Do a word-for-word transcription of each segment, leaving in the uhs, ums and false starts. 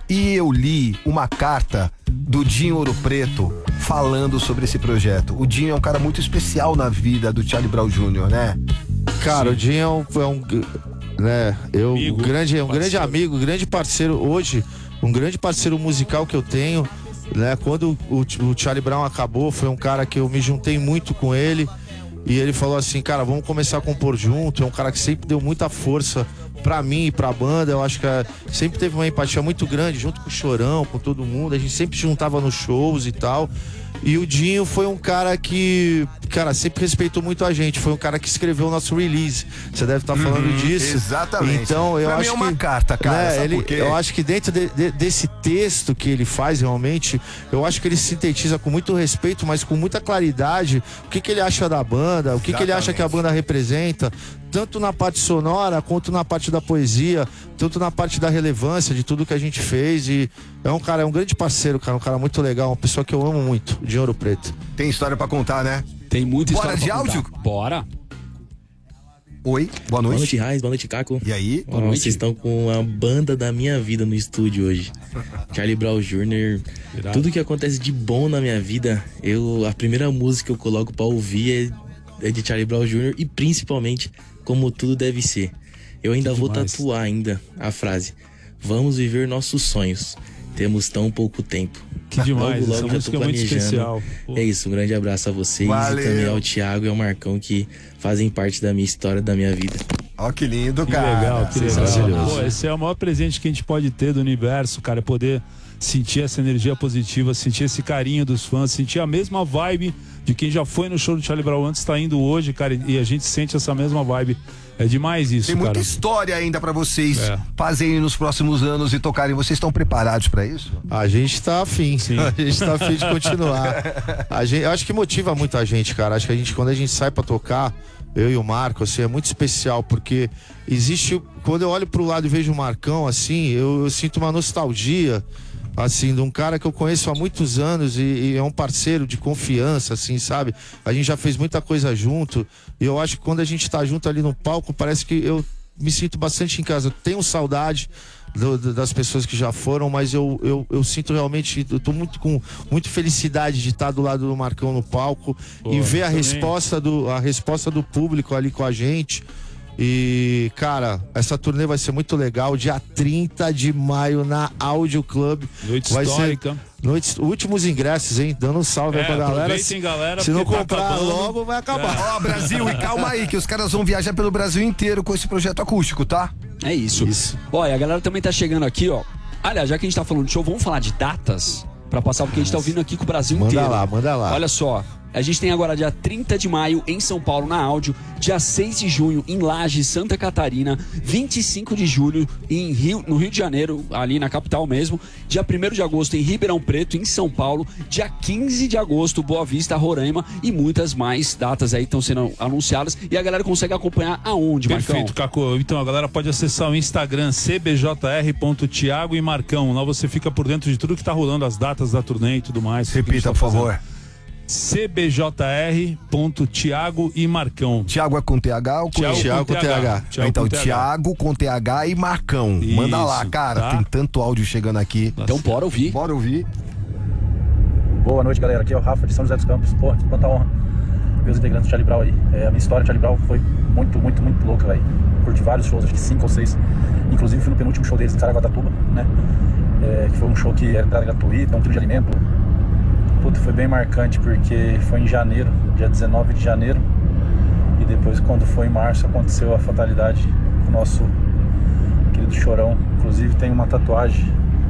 e eu li uma carta do Dinho Ouro Preto falando sobre esse projeto. O Dinho é um cara muito especial na vida do Charlie Brown Júnior, né? Cara, Sim. o Dinho é um, é um né, eu, amigo, um grande, um grande amigo, grande parceiro hoje, um grande parceiro musical que eu tenho, né? Quando o, o Charlie Brown acabou, foi um cara que eu me juntei muito com ele e ele falou assim, cara, vamos começar a compor junto. É um cara que sempre deu muita força pra mim e pra banda. Eu acho que é, sempre teve uma empatia muito grande junto com o Chorão, com todo mundo. A gente sempre se juntava nos shows e tal. E o Dinho foi um cara que, cara, sempre respeitou muito a gente. Foi um cara que escreveu o nosso release. Você deve estar falando uhum, disso. Exatamente. Então, eu pra acho mim é uma que, carta, cara. né, sabe ele, por quê? eu acho que dentro de, de, desse texto que ele faz, realmente, eu acho que ele sintetiza com muito respeito, mas com muita claridade o que, que ele acha da banda, o que, que ele acha que a banda representa, tanto na parte sonora quanto na parte da poesia, tanto na parte da relevância de tudo que a gente fez. E é um cara, é um grande parceiro, cara, um cara muito legal, uma pessoa que eu amo muito, de Ouro Preto. Tem história pra contar, né? Tem muita Bora história de pra áudio? contar. Bora. Oi, boa noite. Boa noite, Raiz, boa noite, Caco. E aí? Boa noite. Vocês estão com a banda da minha vida no estúdio hoje. Charlie Brown Júnior Irado. Tudo que acontece de bom na minha vida, eu, a primeira música que eu coloco pra ouvir é, é de Charlie Brown Júnior e principalmente Como Tudo Deve Ser. Eu ainda que vou demais. tatuar ainda a frase: vamos viver nossos sonhos, temos tão pouco tempo. Que demais, logo, logo essa música é muito especial. É isso, um grande abraço a vocês. Valeu. E também ao Thiago e ao Marcão, que fazem parte da minha história, da minha vida. Ó, que lindo, que cara. Legal, que legal. Pô, esse é o maior presente que a gente pode ter do universo, cara, é poder sentir essa energia positiva, sentir esse carinho dos fãs, sentir a mesma vibe de quem já foi no show do Charlie Brown antes, tá indo hoje, cara, e a gente sente essa mesma vibe. É demais isso, Tem muita cara. história ainda pra vocês é. fazerem nos próximos anos e tocarem. Vocês estão preparados pra isso? A gente tá afim, sim. A gente tá afim de continuar. A gente, acho que motiva muito a gente, cara. Acho que a gente, quando a gente sai pra tocar, eu e o Marco, assim, é muito especial, porque existe, quando eu olho pro lado e vejo o Marcão, assim, eu, eu sinto uma nostalgia, assim, de um cara que eu conheço há muitos anos e, e é um parceiro de confiança, assim, sabe? A gente já fez muita coisa junto e eu acho que quando a gente tá junto ali no palco, parece que eu me sinto bastante em casa. Tenho saudade do, do, das pessoas que já foram, mas eu, eu, eu sinto realmente, eu tô muito com muito felicidade de estar do lado do Marcão no palco. Pô, e ver a resposta, do, a resposta do público ali com a gente. E, cara, essa turnê vai ser muito legal. Dia trinta de maio na Audio Club. Noite vai histórica. Ser noites, últimos ingressos, hein? Dando um salve é, aí pra galera. Se, galera. Se não comprar tá logo, vai acabar. Ó, é. oh, Brasil, e calma aí, que os caras vão viajar pelo Brasil inteiro com esse projeto acústico, tá? É isso. Isso. Ó, e a galera também tá chegando aqui, ó. Aliás, já que a gente tá falando de show, vamos falar de datas? Pra passar, porque a gente tá ouvindo aqui com o Brasil manda inteiro. Manda lá, manda lá. Olha só. A gente tem agora dia trinta de maio em São Paulo, na Áudio, dia seis de junho em Lages, Santa Catarina, vinte e cinco de julho em Rio, no Rio de Janeiro, ali na capital mesmo, dia primeiro de agosto em Ribeirão Preto, em São Paulo, dia quinze de agosto, Boa Vista, Roraima, e muitas mais datas aí estão sendo anunciadas e a galera consegue acompanhar aonde, Marcão? Perfeito, Caco. Então a galera pode acessar o Instagram c b j r ponto thiago e Marcão. Lá você fica por dentro de tudo que tá rolando, as datas da turnê e tudo mais. Repita, por favor. c b j r ponto thiago e Marcão. Thiago é com T H ou com Thiago, Thiago com T H? Thiago então, com Thiago com T H e Marcão. Isso, manda lá, cara. Tá? Tem tanto áudio chegando aqui. Nossa. Então bora ouvir. Bora ouvir. Boa noite, galera. Aqui é o Rafa de São José dos Campos. Pô, quanta honra ver os integrantes do Charlie Brown aí. É, a minha história do Charlie Brown foi muito, muito, muito louca, velho. Curti vários shows, acho que cinco ou seis. Inclusive fui no penúltimo show deles em Caraguatatuba, né? É, que foi um show que era entrada gratuita, um trio de alimento. Puta, foi bem marcante porque foi em janeiro, dia dezenove de janeiro. E depois, quando foi em março, aconteceu a fatalidade do nosso querido Chorão. Inclusive tem uma tatuagem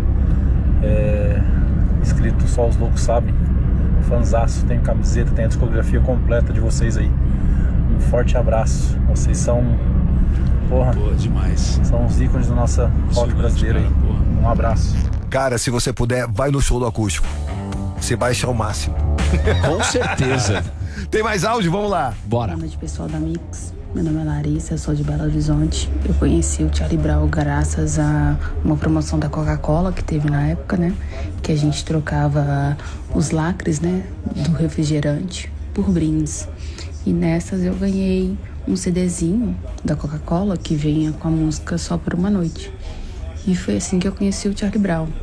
é, escrito Só os Loucos Sabem. Fanzaço, tem camiseta, tem a discografia completa de vocês aí. Um forte abraço. Vocês são, porra, Boa, demais. São os ícones da nossa rock brasileira aí. Um abraço. Cara, se você puder, vai no show do acústico. Você vai achar o máximo. Com certeza. Tem mais áudio? Vamos lá. Bora. Boa noite, pessoal da Mix. Meu nome é Larissa, eu sou de Belo Horizonte. Eu conheci o Charlie Brown graças a uma promoção da Coca-Cola que teve na época, né? Que a gente trocava os lacres, né? Do refrigerante por brindes. E nessas eu ganhei um CDzinho da Coca-Cola que vinha com a música Só por uma Noite. E foi assim que eu conheci o Charlie Brown.